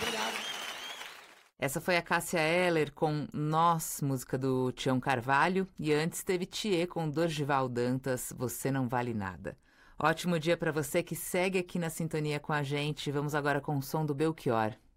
Obrigado. Essa foi a Cássia Eller com Nós, música do Tião Carvalho, e antes teve Thier com Dorgival Dantas, Você Não Vale Nada. Ótimo dia para você que segue aqui na sintonia com a gente. Vamos agora com o som do Belchior.